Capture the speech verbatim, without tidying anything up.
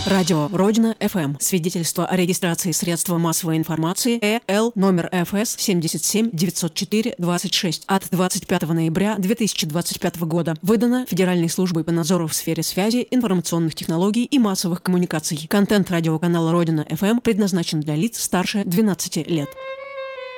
Радио Родина эф эм. Свидетельство о регистрации средства массовой информации Э Л номер Ф С семь семь девять четыре двадцать шесть от двадцать пятого ноября две тысячи двадцать пятого года. Выдано Федеральной службой по надзору в сфере связи, информационных технологий и массовых коммуникаций. Контент радиоканала Родина эф эм предназначен для лиц старше двенадцати лет.